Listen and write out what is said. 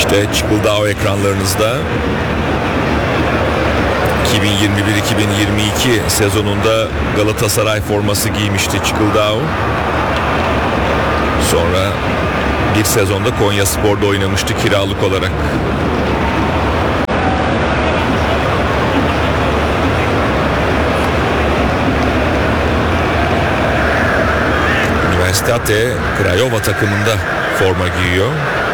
İşte Çıkıldao ekranlarınızda. 2021-2022 sezonunda Galatasaray forması giymişti Çıkıldao. Sonra bir sezonda Konyaspor'da oynamıştı kiralık olarak. Universitate Craiova takımında forma giyiyor.